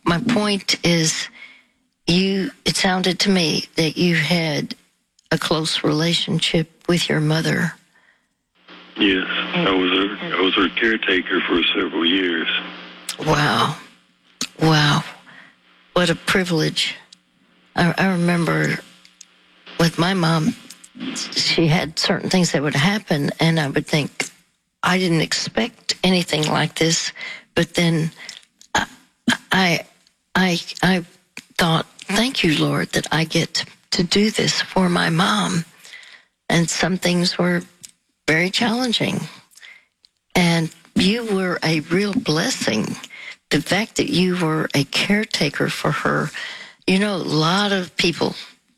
my point is, it sounded to me that you had a close relationship with your mother. Yes, I was her caretaker for several years. Wow. What a privilege. I remember with my mom, she had certain things that would happen, and I would think, I didn't expect anything like this, but then I thought, thank you, Lord, that I get to do this for my mom. And some things were very challenging. And you were a real blessing. The fact that you were a caretaker for her, a lot of people,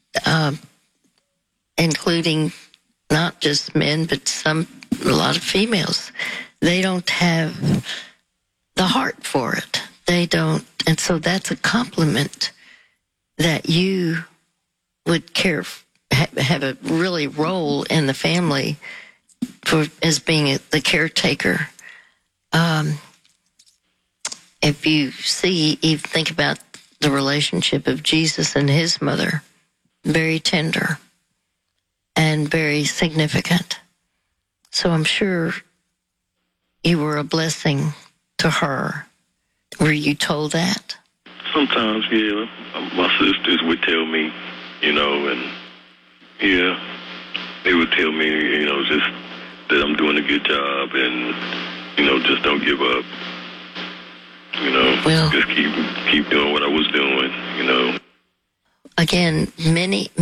including not just men, but a lot of females, they don't have the heart for it. They don't. And so that's a compliment that you would have a really role in the family as being the caretaker. If you think about the relationship of Jesus and his mother, very tender and very significant. So I'm sure you were a blessing to her. Were you told that? Sometimes, yeah. My sisters would tell me, and yeah, they would tell me, just that I'm doing a good job and, just don't give up. Just keep doing what I was doing, Again, many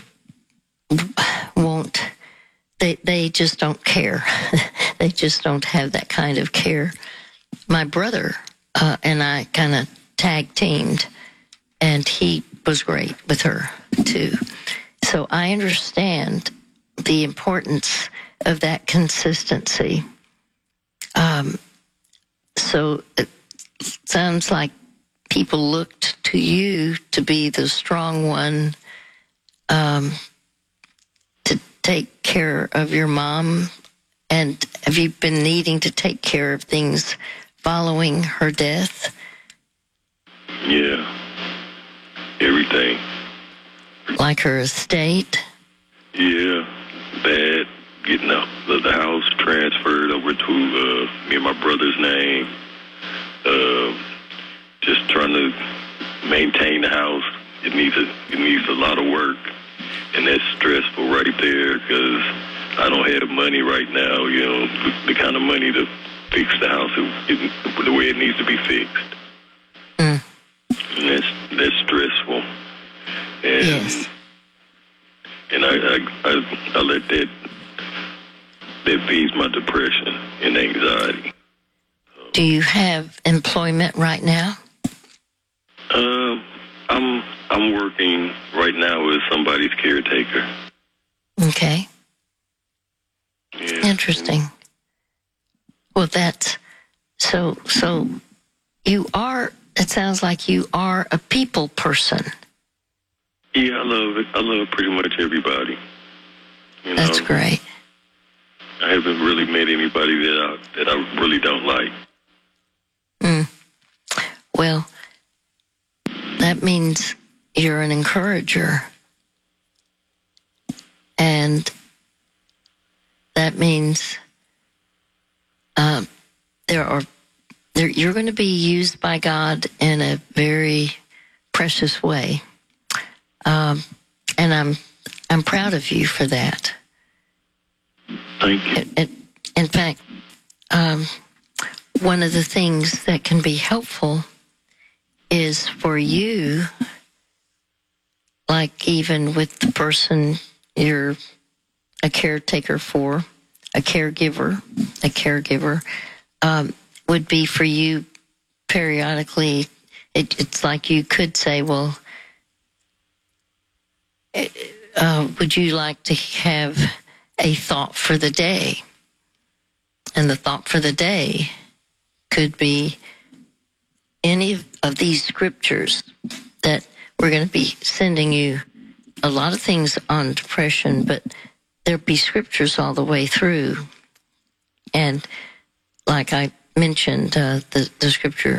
won't, they just don't care. They just don't have that kind of care. My brother and I kind of tag teamed, and he was great with her too. So I understand the importance of that consistency. So it sounds like people looked to you to be the strong one to take care of your mom. And have you been needing to take care of things following her death? Yeah. Everything. Like her estate? Yeah. That, getting the house transferred over to me and my brother's name. Just trying to maintain the house. It needs a lot of work, and that's stressful right there because I don't have money right now. The kind of money to fix the house the way it needs to be fixed. And that's stressful. And, yes. And I let that feeds my depression and anxiety. Do you have employment right now? I'm working right now as somebody's caretaker. Okay. Yeah. Interesting. Well, that's so you are, it sounds like you are a people person. Yeah, I love it. I love pretty much everybody. That's great. I haven't really met anybody that I really don't like. Well, that means you're an encourager. And that means you're going to be used by God in a very precious way. And I'm proud of you for that. Thank you. In fact, one of the things that can be helpful is for you, like even with the person you're a caretaker for, a caregiver, would be for you periodically. It's like you could say, well, would you like to have a thought for the day? And the thought for the day could be any of these scriptures that we're going to be sending you. A lot of things on depression, but there'll be scriptures all the way through. And like I mentioned, the scripture